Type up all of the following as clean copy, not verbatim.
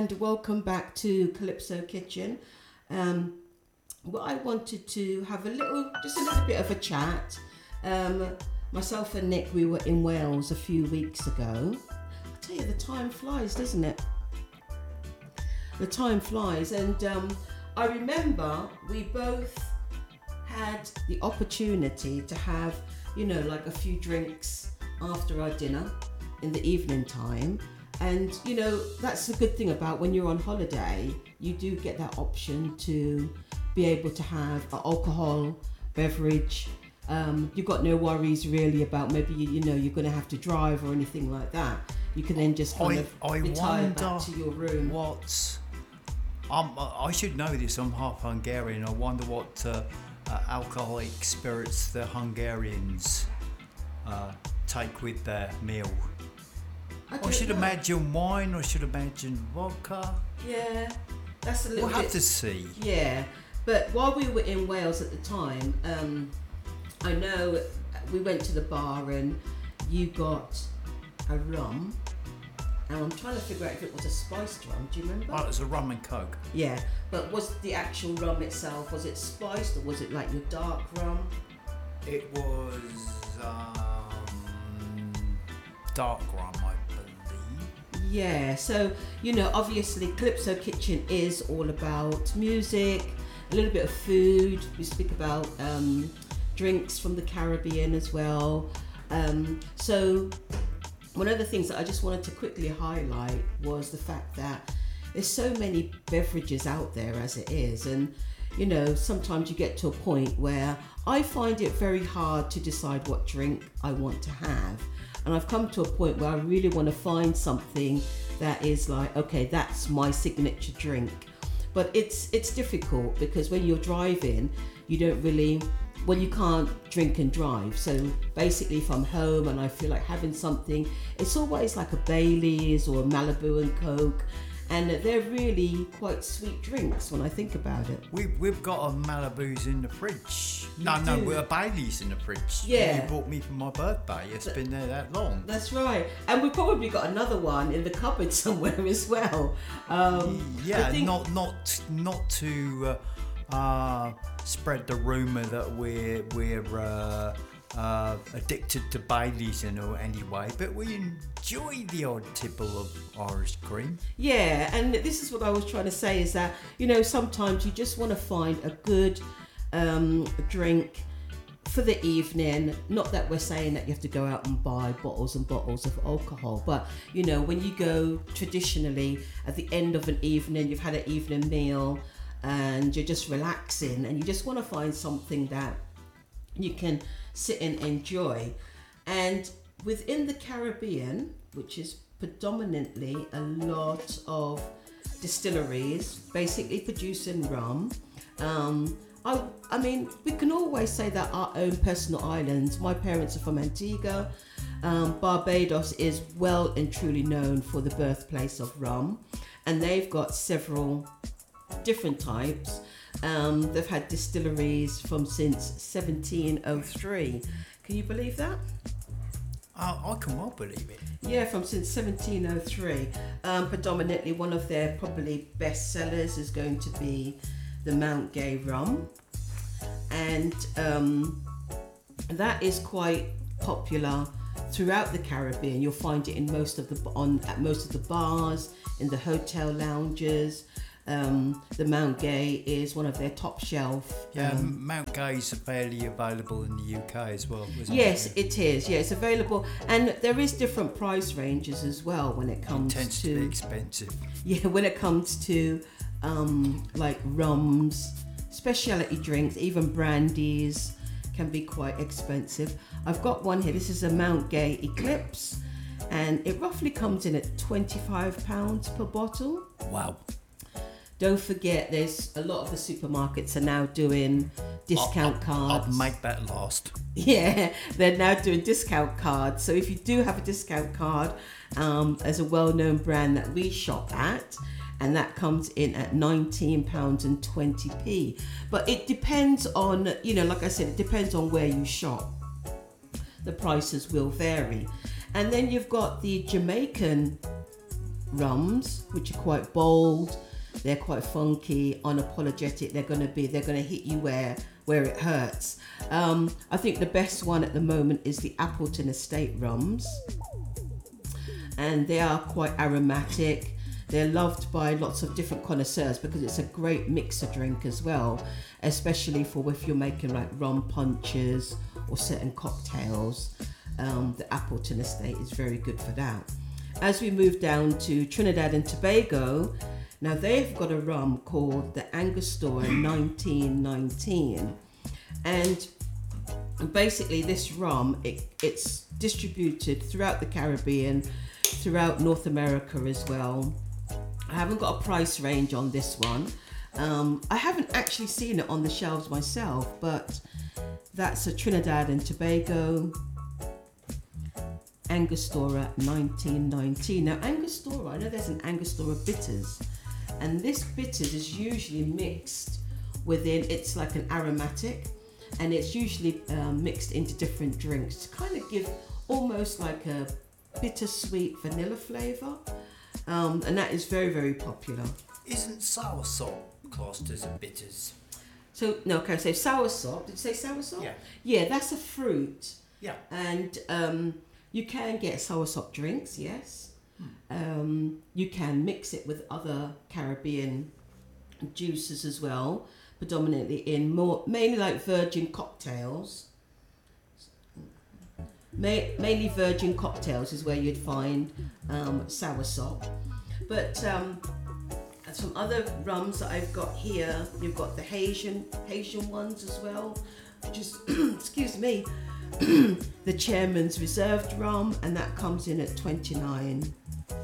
and welcome back to Calypso Kitchen. Well, I wanted to have just a little bit of a chat. Myself and Nick, we were in Wales a few weeks ago. I tell you, the time flies, doesn't it? The time flies, and I remember we both had the opportunity to have, like a few drinks after our dinner in the evening time. And that's the good thing about when you're on holiday, you do get that option to be able to have an alcohol beverage. You've got no worries really about maybe you're going to have to drive or anything like that. You can then just retire back to your room. I should know this. I'm half Hungarian. I wonder what alcoholic spirits the Hungarians take with their meal. I should imagine wine, or I should imagine vodka. Yeah, that's a little bit... We'll have to see. Yeah, but while we were in Wales at the time, I know we went to the bar and you got a rum. And I'm trying to figure out if it was a spiced rum. Do you remember? Oh, it was a rum and coke. Yeah, but was the actual rum itself, was it spiced or was it like your dark rum? It was dark rum, I believe. Yeah, so obviously Calypso Kitchen is all about music, a little bit of food. We speak about drinks from the Caribbean as well. So one of the things that I just wanted to quickly highlight was the fact that there's so many beverages out there as it is, and sometimes you get to a point where I find it very hard to decide what drink I want to have. And I've come to a point where I really want to find something that is like, okay, that's my signature drink. But it's difficult because when you're driving, you can't drink and drive. So basically if I'm home and I feel like having something, it's always like a Baileys or a Malibu and Coke. And they're really quite sweet drinks when I think about it. We've got a Malibu's in the fridge. We're a Bailey's in the fridge. Yeah. You bought me for my birthday. It's been there that long. That's right. And we've probably got another one in the cupboard somewhere as well. Yeah, not to spread the rumour that we're addicted to Baileys in any way, but we enjoy the odd tipple of Irish cream. Yeah, and this is what I was trying to say is that, sometimes you just want to find a good drink for the evening. Not that we're saying that you have to go out and buy bottles and bottles of alcohol, but, when you go traditionally at the end of an evening, you've had an evening meal and you're just relaxing and you just want to find something that you can sit and enjoy. And within the Caribbean, which is predominantly a lot of distilleries basically producing rum, I mean, we can always say that our own personal islands, my parents are from Antigua, Barbados is well and truly known for the birthplace of rum, and they've got several different types. They've had distilleries since 1703. Can you believe that? I can well believe it. Yeah, since 1703. Predominantly one of their probably best sellers is going to be the Mount Gay rum. And that is quite popular throughout the Caribbean. You'll find it in at most of the bars, in the hotel lounges. The Mount Gay is one of their top shelf. Mount Gay is fairly available in the UK as well, isn't it? It is. Yeah, it's available, and there is different price ranges as well when it comes to. It tends to be expensive. Yeah, when it comes to like rums, specialty drinks, even brandies can be quite expensive. I've got one here. This is a Mount Gay Eclipse, and it roughly comes in at £25 per bottle. Wow. Don't forget, there's a lot of the supermarkets are now doing discount cards. I'll make that last. Yeah, they're now doing discount cards. So if you do have a discount card, as a well-known brand that we shop at, and that comes in at £19.20. But it depends on, like I said, it depends on where you shop. The prices will vary. And then you've got the Jamaican rums, which are quite bold. They're quite funky, unapologetic. They're gonna hit you where it hurts. I think the best one at the moment is the Appleton Estate rums, and they are quite aromatic. They're loved by lots of different connoisseurs because it's a great mixer drink as well, especially for if you're making like rum punches or certain cocktails. The Appleton Estate is very good for that. As we move down to Trinidad and Tobago, now they've got a rum called the Angostura 1919, and basically this rum, it's distributed throughout the Caribbean, throughout North America as well. I haven't got a price range on this one. I haven't actually seen it on the shelves myself, but that's a Trinidad and Tobago Angostura 1919. Now Angostura, I know there's an Angostura bitters, and this bitters is usually mixed within, it's like an aromatic, and it's usually mixed into different drinks to kind of give almost like a bittersweet vanilla flavour. And that is very, very popular. Isn't soursop classed as a bitters? So, no, okay, so soursop, did you say soursop? Yeah. Yeah, that's a fruit. Yeah. And you can get soursop drinks, yes. You can mix it with other Caribbean juices as well, predominantly in mainly like virgin cocktails. Mainly virgin cocktails is where you'd find soursop. But some other rums that I've got here, you've got the Haitian ones as well. Just excuse me, the Chairman's Reserved rum, and that comes in at 29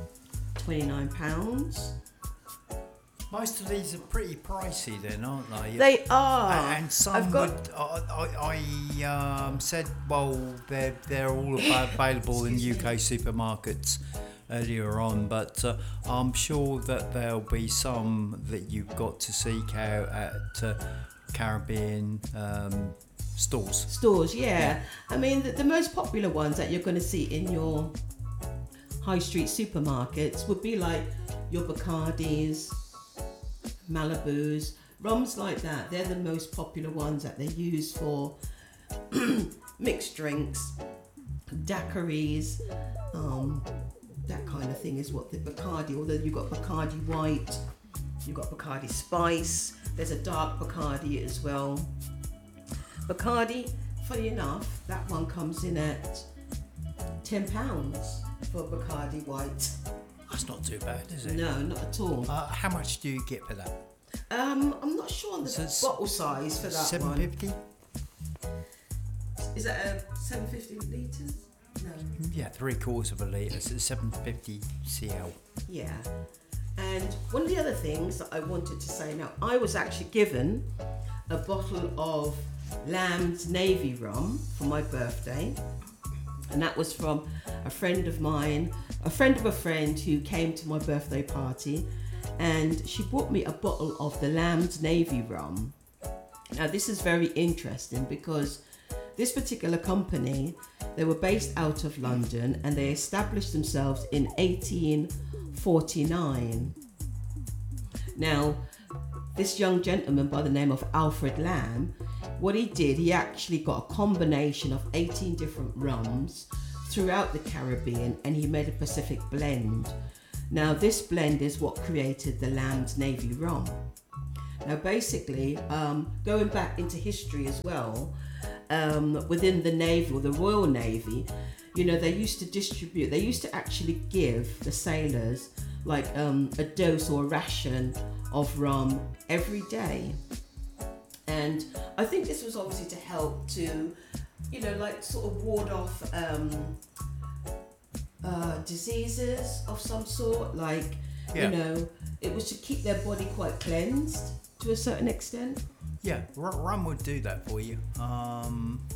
£29. Most of these are pretty pricey then, aren't they? They are. And some I said, well, they're all available in UK supermarkets earlier on, but I'm sure that there'll be some that you've got to seek out at Caribbean stores. Stores, yeah. I mean, the most popular ones that you're going to see in your high street supermarkets would be like your Bacardis, Malibus, rums like that. They're the most popular ones that they use for mixed drinks, daiquiris, that kind of thing is what the Bacardi, although you've got Bacardi White, you've got Bacardi Spice, there's a dark Bacardi as well. Bacardi, funny enough, that one comes in at £10 for Bacardi White. That's not too bad, is it? No, not at all. How much do you get for that? I'm not sure on the bottle size for that 750? one. Is that a 750 litres? No. Yeah, 3/4 of a litre, so 750 cl. Yeah. And one of the other things that I wanted to say, now I was actually given a bottle of Lamb's Navy rum for my birthday, and that was from a friend of mine, a friend of a friend who came to my birthday party, and she bought me a bottle of the Lamb's Navy rum. Now this is very interesting because this particular company, they were based out of London and they established themselves in 1849. Now, this young gentleman by the name of Alfred Lamb, what he did, he actually got a combination of 18 different rums throughout the Caribbean, and he made a Pacific blend. Now, this blend is what created the Lamb's Navy rum. Now, basically, going back into history as well, within the Navy or the Royal Navy, you know, they used to actually give the sailors like a dose or a ration of rum every day. And I think this was obviously to help to, you know, like sort of ward off diseases of some sort. Like, you know, it was to keep their body quite cleansed to a certain extent. Yeah, rum would do that for you. I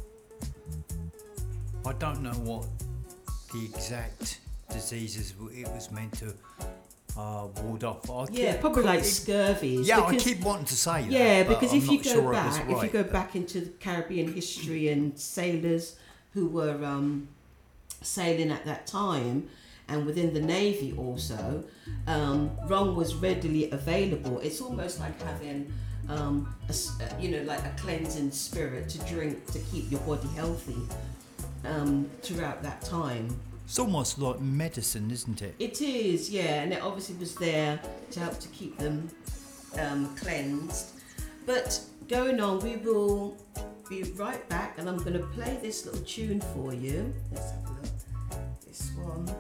don't know what the exact diseases it was meant to ward off. Probably like scurvy. Yeah, I keep wanting to say that. Yeah, because if you go back, back into the Caribbean history and sailors who were sailing at that time, and within the Navy also, rum was readily available. It's almost like having like a cleansing spirit to drink to keep your body healthy throughout that time. It's almost like medicine, isn't it? It is, yeah, and it obviously was there to help to keep them cleansed. But going on, we will be right back, and I'm going to play this little tune for you. Let's have a look. This one.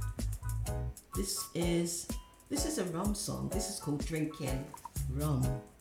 This is a rum song. This is called Drinking Rum.